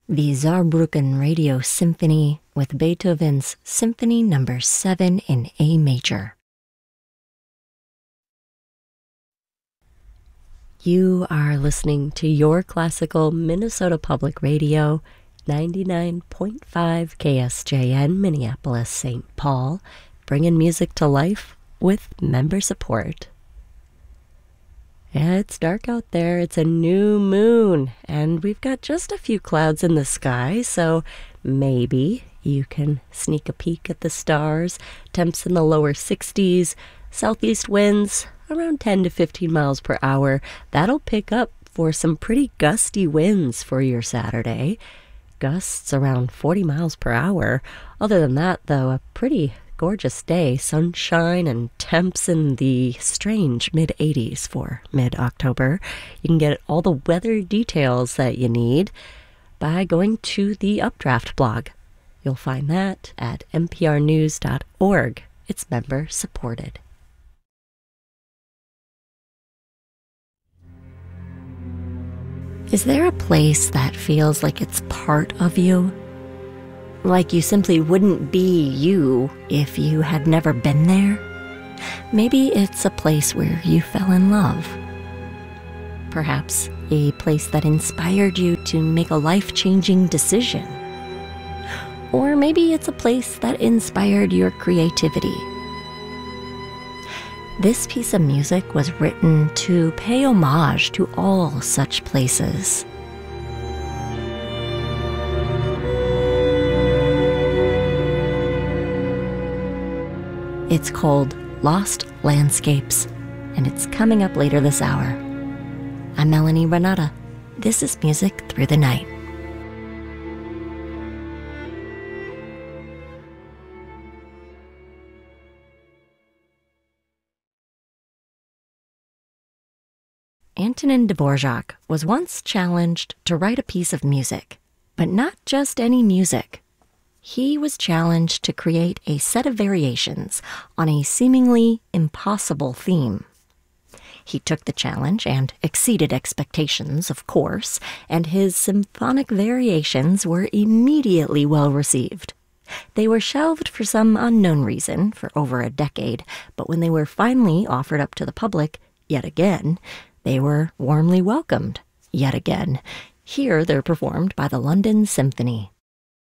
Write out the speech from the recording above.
the Saarbrücken Radio Symphony with Beethoven's Symphony No. 7 in A major. You are listening to Your Classical Minnesota Public Radio, 99.5 KSJN, Minneapolis, St. Paul, bringing music to life with member support. Yeah, it's dark out there. It's a new moon, and we've got just a few clouds in the sky, so maybe you can sneak a peek at the stars. Temps in the lower 60s, southeast winds around 10 to 15 miles per hour. That'll pick up for some pretty gusty winds for your Saturday. Gusts around 40 miles per hour. Other than that, though, a pretty gorgeous day, sunshine and temps in the strange mid-80s for mid-October. You can get all the weather details that you need by going to the Updraft blog. You'll find that at nprnews.org. It's member supported. Is there a place that feels like it's part of you? Like you simply wouldn't be you if you had never been there? Maybe it's a place where you fell in love. Perhaps a place that inspired you to make a life-changing decision. Or maybe it's a place that inspired your creativity. This piece of music was written to pay homage to all such places. It's called Lost Landscapes, and it's coming up later this hour. I'm Melanie Renata. This is Music Through the Night. Antonin Dvorak was once challenged to write a piece of music, but not just any music. He was challenged to create a set of variations on a seemingly impossible theme. He took the challenge and exceeded expectations, of course, and his symphonic variations were immediately well received. They were shelved for some unknown reason for over a decade, but when they were finally offered up to the public, yet again, they were warmly welcomed, yet again. Here they're performed by the London Symphony.